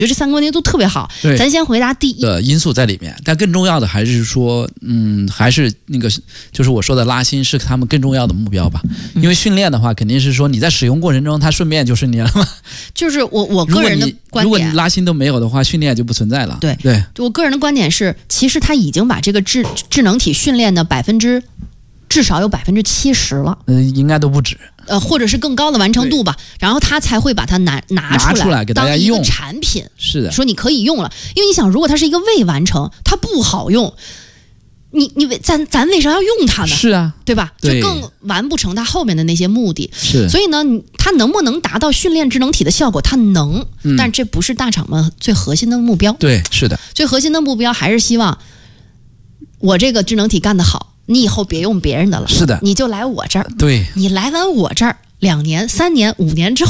觉得这3个问题都特别好。 对， 咱先回答第一的因素在里面，但更重要的还是说，还是那个就是我说的拉新是他们更重要的目标吧。因为训练的话，肯定是说你在使用过程中，它顺便就顺利了嘛。 就是我个人的观点， 如果你拉新都没有的话，训练就不存在了。 对，我个人的观点是，其实他已经把这个智能体训练的至少有70%了。 应该都不止。 或者是更高的完成度吧，然后他才会把它拿出来给大家用当一个产品。 是的， 说你可以用了，因为你想，如果它是一个未完成，它不好用，咱为啥要用它呢？ 是啊， 对吧？就更完不成它后面的那些目的。 是， 所以呢，它能不能达到训练智能体的效果？它能，但这不是大厂们最核心的目标。 对，是的， 最核心的目标还是希望我这个智能体干得好。你以后别用别人的了， 是的， 你就来我这儿。 对， 你来完我这儿2年、3年、5年之后。